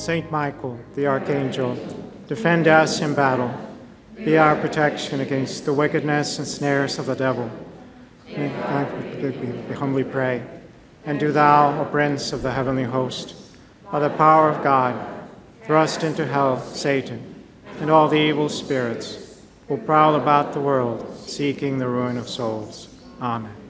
Saint Michael, the Archangel, defend us in battle. Be our protection against the wickedness and snares of the devil. We humbly pray. And do thou, O Prince of the heavenly host, by the power of God, thrust into hell Satan and all the evil spirits who prowl about the world seeking the ruin of souls. Amen.